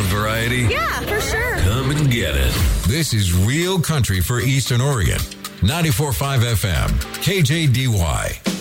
want variety? Yeah, for sure. Come and get it. This is Real Country for Eastern Oregon. 94.5 FM, KJDY.